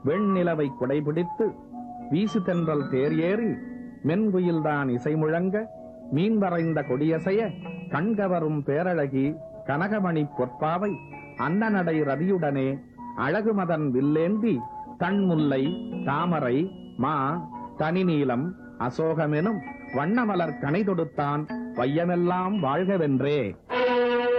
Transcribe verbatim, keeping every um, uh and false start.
வெண்ணிலவை குடைபிடித்து வீசு தென்றல் தேர் ஏறி மென்குயில்தான் இசை முழங்க மீன் வரைந்த கொடியசைய கண்கவரும் பேரழகி கனகமணி பொற்பாவை அன்னநடை ரதியுடனே அழகுமதன் வில்லேந்தி தன்முல்லை தாமரை மா தனிநீலம் அசோகமெனும் வண்ணமலர் கனை தொடுத்தான் வையமெல்லாம் வாழ்கவென்றே.